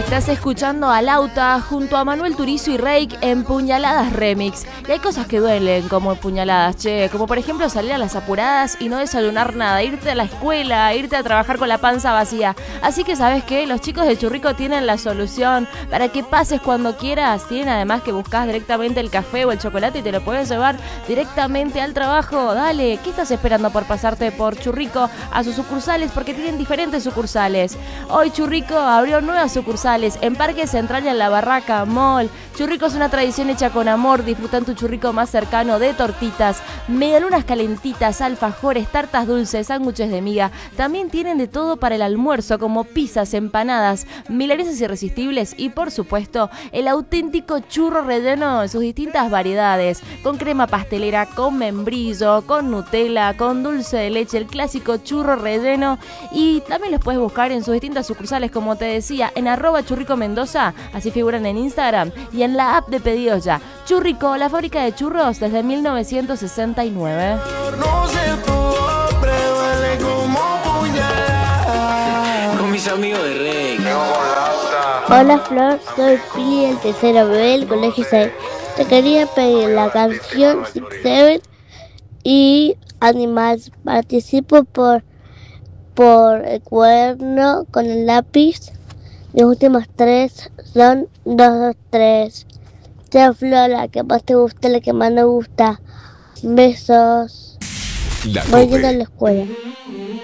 Estás escuchando a Lauta junto a Manuel Turizo y Reik en Puñaladas Remix. Y hay cosas que duelen como puñaladas, como por ejemplo salir a las apuradas y no desayunar nada, irte a la escuela, irte a trabajar con la panza vacía. Así que ¿sabes qué? Los chicos de Churrico tienen la solución para que pases cuando quieras. Tienen además que buscas directamente el café o el chocolate y te lo puedes llevar directamente al trabajo. Dale, ¿qué estás esperando por pasarte por Churrico a sus sucursales? Porque tienen diferentes sucursales. Hoy Churrico abrió nuevas sucursales en Parque Central y en La Barraca Mall. Churrico es una tradición hecha con amor. Disfrutan tu Churrico más cercano de tortitas, medialunas calentitas, alfajores, tartas dulces, sándwiches de miga. También tienen de todo para el almuerzo, como pizzas, empanadas, milanesas irresistibles y por supuesto el auténtico churro relleno en sus distintas variedades, con crema pastelera, con membrillo, con Nutella, con dulce de leche, el clásico churro relleno. Y también los puedes buscar en sus distintas sucursales, como te decía, en @Churrico Mendoza, así figuran en Instagram, y en la app de pedidos ya. Churrico, la fábrica de churros desde 1969. No sé, tu hombre duele como puñal. Con mis amigos de Rey. Hola Flor, soy Pili del tercero B del colegio 6. Te quería pedir la canción 6-7 y Animals. Participo por el cuaderno con el lápiz. Mis últimos 3 son 2, 2, 3. Chao Flor, la que más te gusta, la que más me gusta. Besos. Voy yendo a la escuela.